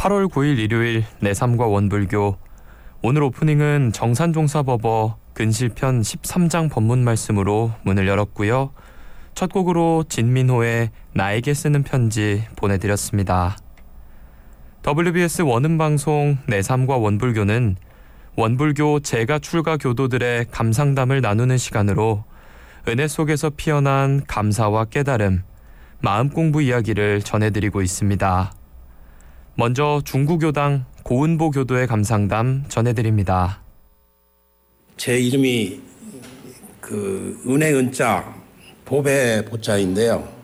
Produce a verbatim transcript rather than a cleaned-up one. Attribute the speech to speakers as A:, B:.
A: 팔월 구일 일요일 내삼과 원불교. 오늘 오프닝은 정산종사법어 근실편 십삼 장 법문 말씀으로 문을 열었고요. 첫 곡으로 진민호의 나에게 쓰는 편지 보내드렸습니다. 더블유비에스 원음방송 내삼과 원불교는 원불교 재가 출가 교도들의 감상담을 나누는 시간으로 은혜 속에서 피어난 감사와 깨달음, 마음 공부 이야기를 전해드리고 있습니다. 먼저 중구교당 고은보 교도의 감상담 전해드립니다.
B: 제 이름이 그 은혜 은자 보배 보자인데요.